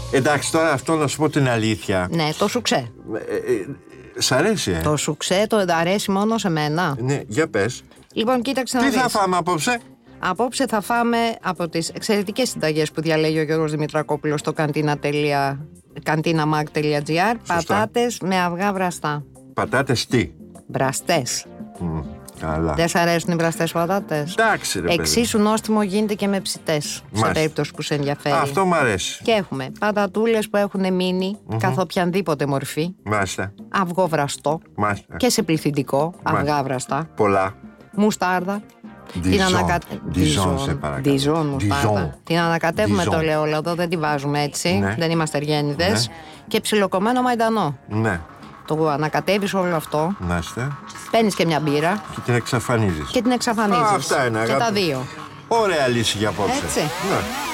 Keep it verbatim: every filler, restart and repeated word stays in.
Εντάξει, τώρα αυτό να σου πω την αλήθεια. Ναι, το σουξέ. Ε, ε, σ' αρέσει, ε? Το σουξέ το αρέσει μόνο σε μένα. Ναι, για πες. Λοιπόν, κοίταξε να Τι δεις. θα φάμε απόψε? Απόψε θα φάμε από τις εξαιρετικές συνταγές που διαλέγει ο Γιώργος Δημητρακόπουλος στο καντίναμαγ τελεία τζι άρ. Πατάτες με αυγά βραστά. Πατάτες τι? Βραστές. Μ, καλά. Δεν σ' αρέσουν οι βραστές πατάτες? Εντάξει, ρε παιδί. Εξίσου νόστιμο γίνεται και με ψητές, σε Μάλιστα. περίπτωση που σε ενδιαφέρει. Αυτό μου αρέσει. Και έχουμε πατατούλες που έχουν μείνει, mm-hmm. καθ' οποιαδήποτε μορφή. Μάλιστα. Αυγό βραστό. Μάλιστα. Και σε πληθυντικό, αυγά βραστά. Πολλά. Μουστάρδα. Την ανακα... Διζόν, σε παρακαλώ. Διζόν, μουστάρδα. Την ανακατεύουμε Dijon. το ελαιόλαδο, δεν τη βάζουμε έτσι. Ναι. Δεν είμαστε αργένιδες. Ναι. Και ψιλοκομμένο μαϊντανό. Ναι. Το ανακατεύεις όλο αυτό. Μάλιστα. Παίρνεις και μια μπύρα. Και την εξαφανίζεις. Και την εξαφανίζεις. Α, αυτά είναι, και αγάπη. τα δύο. Ωραία λύση για απόψε. Έτσι. Ναι.